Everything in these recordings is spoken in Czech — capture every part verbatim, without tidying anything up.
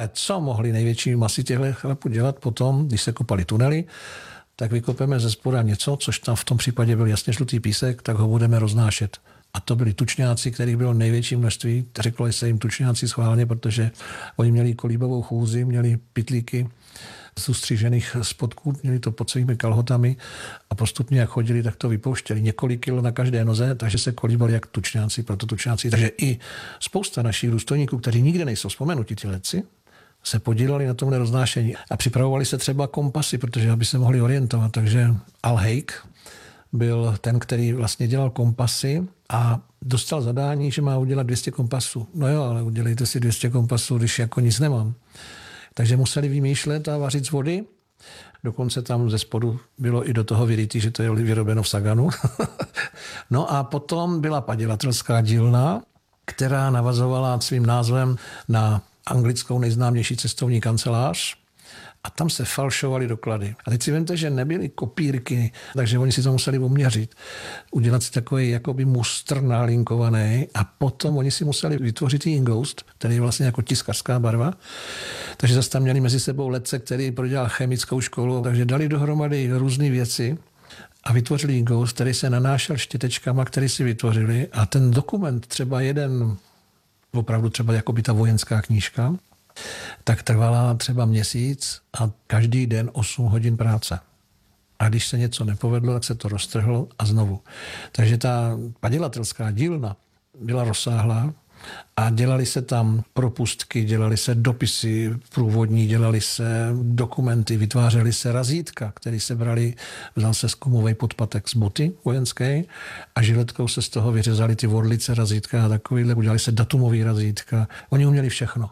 Co mohly největší masy těchto chlapů dělat potom, když se kopaly tunely, tak vykopeme ze spoda něco, což tam v tom případě byl jasně žlutý písek, tak ho budeme roznášet. A to byli tučňáci, kterých bylo největší množství. Řeklo se jim tučňáci schválně, protože oni měli kolíbovou chůzi, měli pytlíky z ustřižených spodků, měli to pod svými kalhotami a postupně jak chodili, tak to vypouštěli. Několik kilo na každé noze, takže se kolíbali jak tučňáci, proto tučňáci. Takže i spousta našich důstojníků, kteří nikde nejsou vzpomenuti ti letci, se podíleli na tomhle roznášení a připravovali se třeba kompasy, protože aby se mohli orientovat. Takže Al-Haig byl ten, který vlastně dělal kompasy a dostal zadání, že má udělat dvě stě kompasů. No jo, ale udělejte si dvě stě kompasů, když jako nic nemám. Takže museli vymýšlet a vařit z vody. Dokonce tam ze spodu bylo i do toho vyrytý, že to je vyrobeno v Saganu. No a potom byla padělatelská dílna, která navazovala svým názvem na anglickou nejznámější cestovní kancelář a tam se falšovaly doklady. A teď si vemte, že nebyly kopírky, takže oni si to museli uměřit. Udělat si takový jakoby mustr nalinkovaný a potom oni si museli vytvořit i ingoust, který je vlastně jako tiskařská barva. Takže zase tam měli mezi sebou letce, který prodělal chemickou školu, takže dali dohromady různé věci a vytvořili ingoust, který se nanášel štětečkama, který si vytvořili a ten dokument, třeba jeden, opravdu třeba jako by ta vojenská knížka, tak trvala třeba měsíc a každý den osm hodin práce. A když se něco nepovedlo, tak se to roztrhlo a znovu. Takže ta padělatelská dílna byla rozsáhlá a dělali se tam propustky, dělali se dopisy průvodní, dělali se dokumenty, vytvářely se razítka, které se brali, vzal se skumovej podpatek z boty vojenské a žiletkou se z toho vyřezali ty orlice razítka a takovýhle, udělali se datumový razítka. Oni uměli všechno.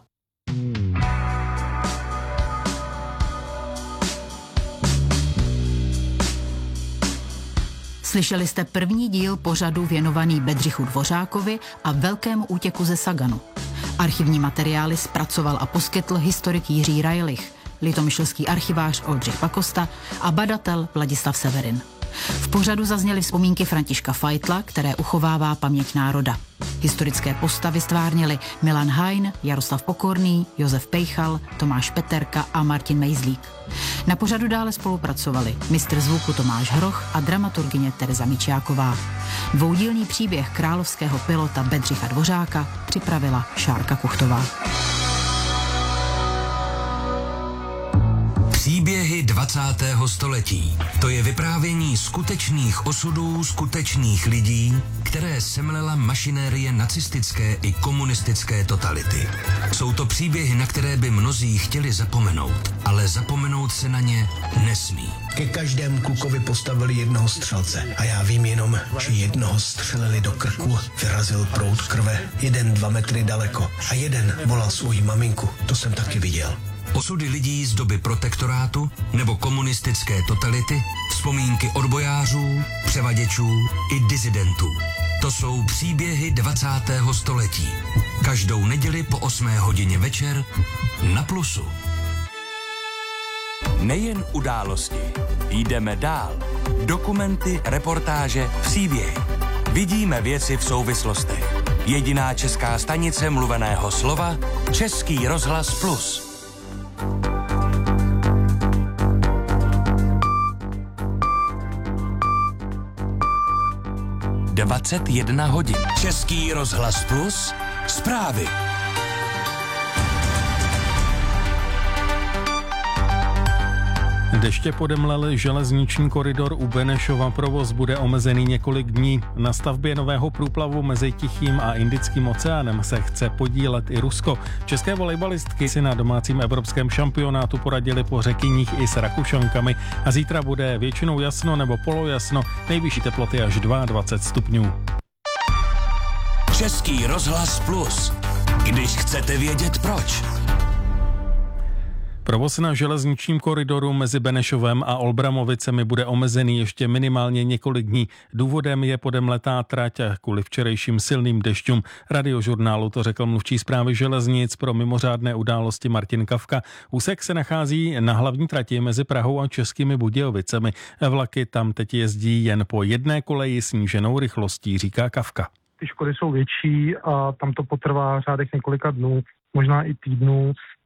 Slyšeli jste první díl pořadu věnovaný Bedřichu Dvořákovi a velkému útěku ze Saganu. Archivní materiály zpracoval a poskytl historik Jiří Rajlich, litomyšlský archivář Oldřich Pakosta a badatel Vladislav Severin. V pořadu zazněly vzpomínky Františka Fajtla, které uchovává paměť národa. Historické postavy stvárnili Milan Hajn, Jaroslav Pokorný, Josef Pejchal, Tomáš Peterka a Martin Mejzlík. Na pořadu dále spolupracovali mistr zvuku Tomáš Hroch a dramaturgyně Tereza Mičiáková. Dvoudílný příběh královského pilota Bedřicha Dvořáka připravila Šárka Kuchtová. Příběhy dvacátého století. To je vyprávění skutečných osudů skutečných lidí, které semlela mašinérie nacistické i komunistické totality. Jsou to příběhy, na které by mnozí chtěli zapomenout, ale zapomenout se na ně nesmí. Ke každému klukovi postavili jednoho střelce a já vím jenom, že jednoho střelili do krku, vyrazil proud krve, jeden dva metry daleko a jeden volal svoji maminku, to jsem taky viděl. Osudy lidí z doby protektorátu nebo komunistické totality, vzpomínky odbojářů, převaděčů i disidentů. To jsou příběhy dvacátého století. Každou neděli po osmé hodině večer na Plusu. Nejen události. Jdeme dál. Dokumenty, reportáže, příběhy. Vidíme věci v souvislostech. Jediná česká stanice mluveného slova Český rozhlas Plus. dvacet jedna hodin. Český rozhlas Plus. Zprávy. Deště podemlely železniční koridor u Benešova, provoz bude omezený několik dní. Na stavbě nového průplavu mezi Tichým a Indickým oceánem se chce podílet i Rusko. České volejbalistky si na domácím evropském šampionátu poradili po Řekyních i s Rakušankami a zítra bude většinou jasno nebo polojasno, nejvyšší teploty až dvacet dva stupňů. Český rozhlas Plus. Když chcete vědět proč. Provoz na železničním koridoru mezi Benešovem a Olbramovicemi bude omezený ještě minimálně několik dní. Důvodem je podemletá trať a kvůli včerejším silným dešťům. Radiožurnálu to řekl mluvčí správy železnic pro mimořádné události Martin Kafka. Úsek se nachází na hlavní trati mezi Prahou a Českými Budějovicemi. Vlaky tam teď jezdí jen po jedné koleji sníženou rychlostí, říká Kafka. Ty škody jsou větší a tam to potrvá řádech několika dnů, možná i týdnů.